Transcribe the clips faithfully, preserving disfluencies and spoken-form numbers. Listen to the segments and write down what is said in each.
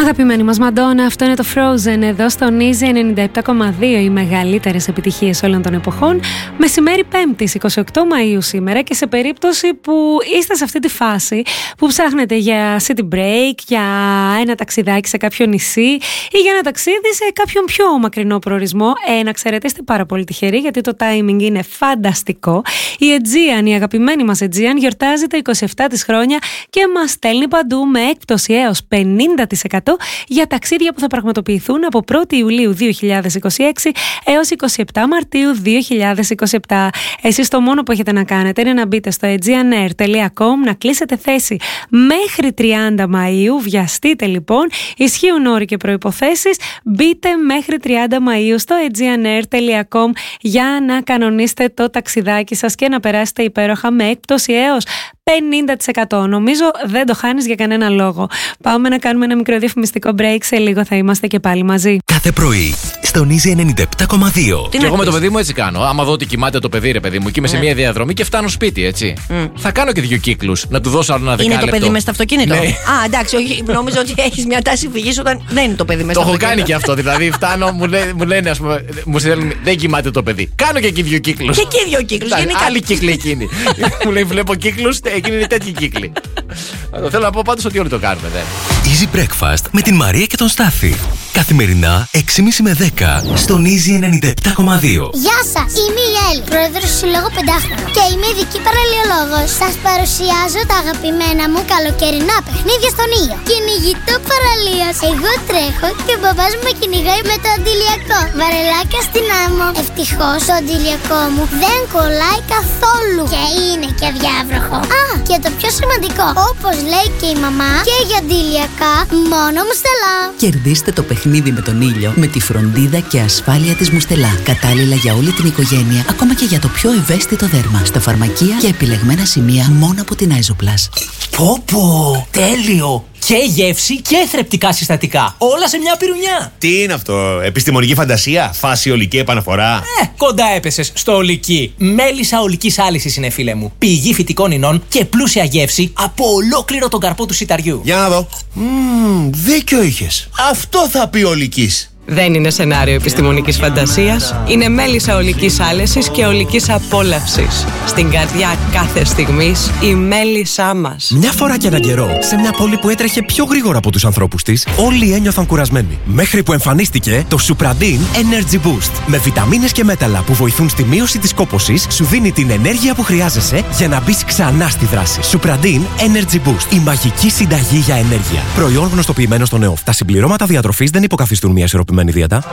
Αγαπημένη μας Μαντόνα, αυτό είναι το Frozen εδώ στο Easy ενενήντα επτά κόμμα δύο, οι μεγαλύτερες επιτυχίες όλων των εποχών. Μεσημέρι Πέμπτης, εικοστή ογδόη Μαΐου σήμερα, και σε περίπτωση που είστε σε αυτή τη φάση που ψάχνετε για city break, για ένα ταξιδάκι σε κάποιο νησί ή για ένα ταξίδι σε κάποιον πιο μακρινό προορισμό, ε, να ξέρετε, είστε πάρα πολύ τυχεροί, γιατί το timing είναι φανταστικό. Η Aegean, η αγαπημένη μας Aegean, γιορτάζει τα είκοσι επτά της χρόνια και μας στέλνει παντού με έκπτωση έως πενήντα τοις εκατό για ταξίδια που θα πραγματοποιηθούν από πρώτη Ιουλίου δύο χιλιάδες είκοσι έξι έως εικοστή εβδόμη Μαρτίου δύο χιλιάδες είκοσι επτά. Εσείς το μόνο που έχετε να κάνετε είναι να μπείτε στο aegeanair τελεία com, να κλείσετε θέση μέχρι τριάντα Μαΐου. Βιαστείτε λοιπόν, ισχύουν όροι και προϋποθέσεις. Μπείτε μέχρι τριάντα Μαΐου στο aegeanair τελεία com για να κανονίσετε το ταξιδάκι σας και να περάσετε υπέροχα με έκπτωση έως πενήντα τοις εκατό. Νομίζω δεν το χάνεις για κανένα λόγο. Πάμε να κάνουμε ένα μικρό διαφημιστικό break. Σε λίγο θα είμαστε και πάλι μαζί. Κάθε πρωί στον Easy ενενήντα επτά κόμμα δύο. Και εγώ με το παιδί μου έτσι κάνω. Άμα δω ότι κοιμάται το παιδί, ρε παιδί μου, και είμαι σε μια διαδρομή και φτάνω σπίτι, έτσι. Mm. Θα κάνω και δύο κύκλους. Να του δώσω άλλο ένα δεκάλεπτο. Είναι το παιδί μέσα στο αυτοκίνητο. Ναι. Α, εντάξει, όχι, νόμιζα ότι έχεις μια τάση φυγής όταν δεν είναι το παιδί μέσα στο αυτοκίνητο. Το έχω κάνει και αυτό. Δηλαδή, φτάνω, μου, λέ, μου λένε, ας πούμε, μου στέλνουν, δεν κοιμάται το παιδί. Κάνω και εκεί δύο κύκλους. Και εκεί δύο κύκλους. Άλλη κύκλη εκείνη. Μου λέει, βλέπω κύκλους, εκείνη είναι τέτοιοι κύκλοι. Θέλω να πω πάντως ότι όλοι το κάνουμε, δε. Easy Breakfast με την Μαρία και τον Στάθη. Καθημερινά έξι και μισή με δέκα στον Easy ενενήντα επτά κόμμα δύο. Γεια σας, είμαι η Έλλη, πρόεδρος του Συλλόγου Πεντάχρονο και είμαι ειδική παραλιολόγος. Σας παρουσιάζω τα αγαπημένα μου καλοκαιρινά παιχνίδια στον ήλιο. Κυνηγητό παραλίας. Εγώ τρέχω και ο μπαμπάς μου με κυνηγάει με το αντιλιακό. Βαρελάκια στην άμμο. Ευτυχώς το αντιλιακό μου δεν κολλάει καθόλου και είναι και αδιάβροχο. Α, και το πιο σημαντικό, όπως λέει και η μαμά, και για αντιλιακά μόνο Μουστελά. Κερδίστε το παιχνίδι με τον ήλιο με τη φροντίδα και ασφάλεια της Μουστελά. Κατάλληλα για όλη την οικογένεια, ακόμα και για το πιο ευαίσθητο δέρμα. Στα φαρμακεία και επιλεγμένα σημεία μόνο από την Άιζοπλας. Πω πω, τέλειο! Και γεύση και θρεπτικά συστατικά. Όλα σε μια πυρουνιά. Τι είναι αυτό, επιστημονική φαντασία, φάση ολική επαναφορά? Ε, κοντά έπεσες στο ολική. Μέλισσα ολικής άλυσης είναι, φίλε μου. Πηγή φυτικών ινών και πλούσια γεύση από ολόκληρο τον καρπό του σιταριού. Για να δω. Μμμ, δίκιο είχες. Αυτό θα πει ολικής. Δεν είναι σενάριο επιστημονικής φαντασίας. Είναι μέλισσα ολικής άλεσης και ολικής απόλαυσης. Στην καρδιά κάθε στιγμής η μέλισσά μας. Μια φορά και έναν καιρό, σε μια πόλη που έτρεχε πιο γρήγορα από τους ανθρώπους της, όλοι ένιωθαν κουρασμένοι. Μέχρι που εμφανίστηκε το Supradin Energy Boost. Με βιταμίνες και μέταλλα που βοηθούν στη μείωση της κόπωσης, σου δίνει την ενέργεια που χρειάζεσαι για να μπεις ξανά στη δράση. Supradin Energy Boost. Η μαγική συνταγή για ενέργεια. Προϊόν γνωστοποιημένο στον ΕΟΦ. Τα συμπληρώματα διατροφής δεν υποκαθιστούν μια ισορροπημένη δίαιτα.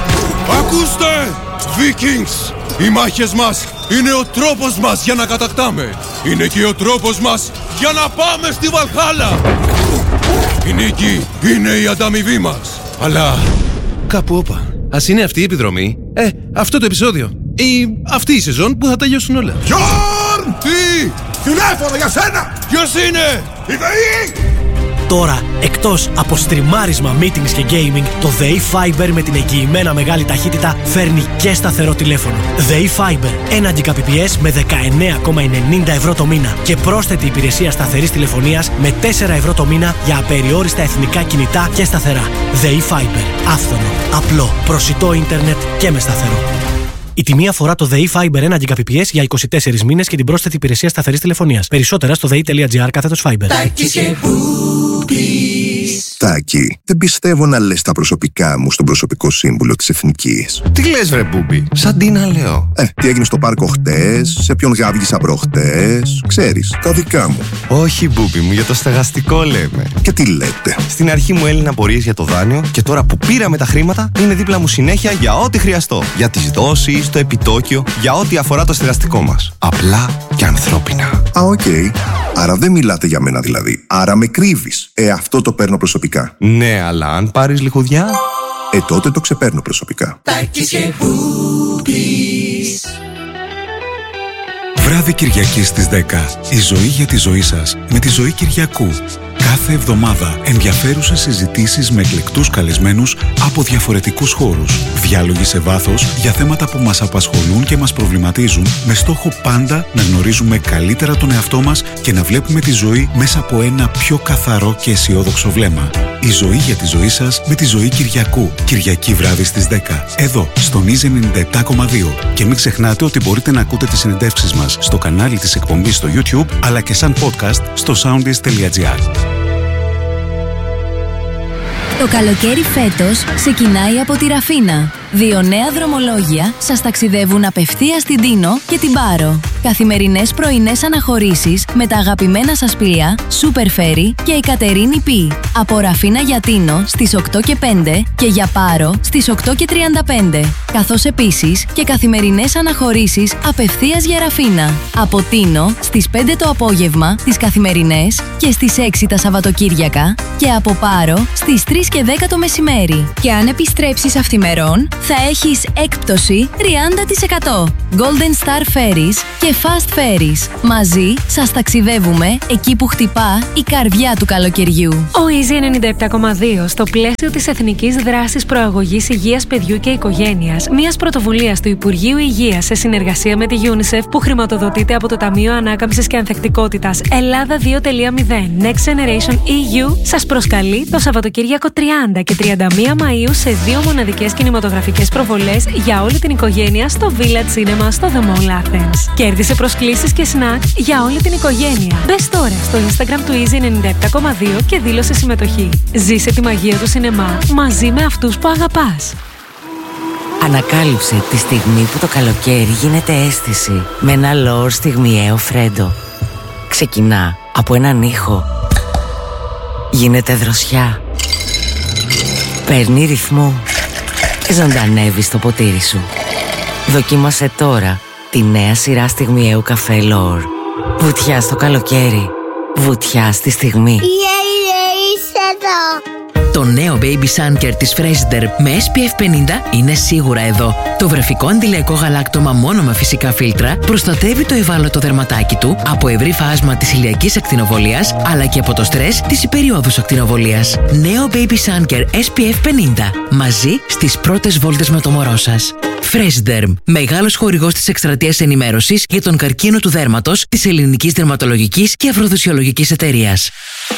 Ακούστε! Vikings! Οι μάχες μας είναι ο τρόπος μας για να κατακτάμε. Είναι και ο τρόπος μας για να πάμε στη Βαλχάλα. Η νίκη είναι η ανταμοιβή μας. Αλλά κάπου όπα. Ας είναι αυτή η επιδρομή, ε, αυτό το επεισόδιο ή αυτή η σεζόν που θα τελειώσουν όλα. Γιόρν! Τι! Τηλέφωνο για σένα! Ποιος είναι? Η ΔΕΗ! Τώρα, εκτός από στριμάρισμα, meetings και gaming, το ΔΕΗ Fiber με την εγγυημένα μεγάλη ταχύτητα φέρνει και σταθερό τηλέφωνο. ΔΕΗ Fiber, ένα Gbps με δεκαεννέα κόμμα ενενήντα ευρώ το μήνα και πρόσθετη υπηρεσία σταθερής τηλεφωνίας με τέσσερα ευρώ το μήνα για απεριόριστα εθνικά κινητά και σταθερά. ΔΕΗ Fiber, άφθονο, απλό, προσιτό ίντερνετ και με σταθερό. Η τιμή αφορά το ΔΕΗ Fiber ένα Gbps για είκοσι τέσσερις μήνες και την πρόσθετη υπηρεσία σταθερής τηλεφωνίας. Περισσότερα στο δei.gr κάθετος Fiber. Τάκη, δεν πιστεύω να λες τα προσωπικά μου στον προσωπικό σύμβουλο της Εθνικής. Τι λες βρε Μπούμπι, σαν τι να λέω? Ε, τι έγινε στο πάρκο χτες, σε ποιον γάβγισα προχτές, ξέρεις, τα δικά μου. Όχι Μπούμπι μου, για το στεγαστικό λέμε. Και τι λέτε? Στην αρχή μου έλυνε απορίες για το δάνειο και τώρα που πήραμε τα χρήματα είναι δίπλα μου συνέχεια για ό,τι χρειαστώ. Για τις δόσεις, το επιτόκιο, για ό,τι αφορά το στεγαστικό μας. Απλά και ανθρώπινα. Α, οκ. Okay. Άρα δεν μιλάτε για μένα δηλαδή. Άρα με κρύβεις. Ε, αυτό το παίρνω προσωπικά. Ναι, αλλά αν πάρεις λιχουδιά... Ε, τότε το ξεπέρνω προσωπικά. Βράδυ Κυριακής στις δέκα. Η ζωή για τη ζωή σας με τη Ζωή Κυριακού. Κάθε εβδομάδα ενδιαφέρουσες συζητήσεις με εκλεκτούς καλεσμένους από διαφορετικούς χώρους. Διάλογοι σε βάθος για θέματα που μας απασχολούν και μας προβληματίζουν, με στόχο πάντα να γνωρίζουμε καλύτερα τον εαυτό μας και να βλέπουμε τη ζωή μέσα από ένα πιο καθαρό και αισιόδοξο βλέμμα. Η ζωή για τη ζωή σας με τη Ζωή Κυριακού. Κυριακή βράδυ στις δέκα. Εδώ, στον Easy ενενήντα επτά κόμμα δύο. Και μην ξεχνάτε ότι μπορείτε να ακούτε τις συνεντεύξεις μας στο κανάλι της εκπομπής στο YouTube, αλλά και σαν podcast στο soundis τελεία gr. Το καλοκαίρι φέτος ξεκινάει από τη Ραφίνα. Δύο νέα δρομολόγια σας ταξιδεύουν απευθείας στην Τίνο και την Πάρο. Καθημερινές πρωινές αναχωρήσεις με τα αγαπημένα σας πλοία Super Ferry και η Κατερίνη Πι. Από Ραφίνα για Τίνο στις οκτώ και πέντε και για Πάρο στις οκτώ και τριάντα πέντε. Καθώς επίσης και καθημερινές αναχωρήσεις απευθείας για Ραφίνα. Από Τίνο στις πέντε το απόγευμα τις καθημερινές και στις έξι τα Σαββατοκύριακα και από Πάρο στις τρεις και δέκα το μεσημέρι. Και αν επιστρέψεις αυθημερών θα έχεις έκπτωση τριάντα τοις εκατό. Golden Star Ferries και Fast Ferries. Μαζί σας ταξιδεύουμε εκεί που χτυπά η καρδιά του καλοκαιριού. Ο Easy ενενήντα επτά κόμμα δύο στο πλαίσιο της Εθνικής Δράσης Προαγωγής Υγείας Παιδιού και Οικογένειας, μιας πρωτοβουλίας του Υπουργείου Υγείας σε συνεργασία με τη UNICEF που χρηματοδοτείται από το Ταμείο Ανάκαμψης και Ανθεκτικότητας Ελλάδα δύο τελεία μηδέν Next Generation ι γιου, σας προσκαλεί το Σαββατοκύριακο τριάντα και τριάντα μία Μαΐου σε δύο μοναδικές κινηματογραφικές προβολές για όλη την οικογένεια στο Village Cinema στο The Mall Athens. Κέρδισε προσκλήσεις και σνακ για όλη την οικογένεια. Μπες τώρα στο Instagram του Easy ενενήντα επτά κόμμα δύο και δήλωσε συμμετοχή. Ζήσε τη μαγεία του σινεμά μαζί με αυτούς που αγαπάς. Ανακάλυψε τη στιγμή που το καλοκαίρι γίνεται αίσθηση με ένα λόρ στιγμιαίο φρέντο. Ξεκινά από έναν ήχο. Γίνεται δροσιά. Παίρνει ρυθμό και ζωντανεύει στο ποτήρι σου. Δοκίμασε τώρα τη νέα σειρά στιγμιαίου καφέ Λόρ. Βουτιά στο καλοκαίρι. Βουτιά στη στιγμή. Yeah, yeah, είσαι εδώ. Το νέο Baby Sun Care της Freshderm με ες πι εφ πενήντα είναι σίγουρα εδώ. Το βρεφικό αντιλιακό γαλάκτωμα μόνο με φυσικά φίλτρα προστατεύει το ευάλωτο δερματάκι του από ευρύ φάσμα της ηλιακής ακτινοβολίας αλλά και από το στρες της υπεριόδους ακτινοβολίας. Νέο Baby Sun Care ες πι εφ πενήντα. Μαζί στις πρώτες βόλτες με το μωρό σας. Freshderm. Μεγάλος χορηγός της εκστρατείας ενημέρωσης για τον καρκίνο του δέρματος της Ελληνικής Δερματολογικής και Αφροδισιολογικής Εταιρείας.